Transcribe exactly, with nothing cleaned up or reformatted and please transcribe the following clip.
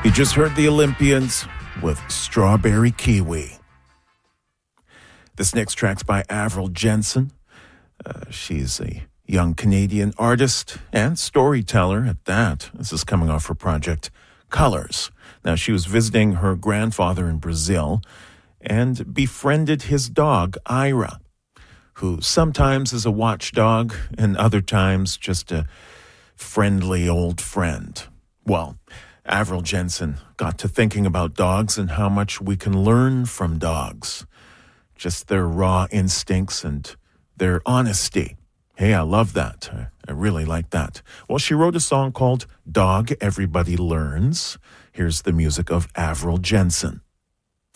You just heard the Olympians with Strawberry Kiwi. This next track's by Avril Jensen. Uh, she's a young Canadian artist and storyteller at that. This is coming off her project, Colors. Now, she was visiting her grandfather in Brazil and befriended his dog, Ira, who sometimes is a watchdog and other times just a friendly old friend. Well, Avril Jensen got to thinking about dogs and how much we can learn from dogs. Just their raw instincts and their honesty. Hey, I love that. I, I really like that. Well, she wrote a song called Dog Everybody Learns. Here's the music of Avril Jensen.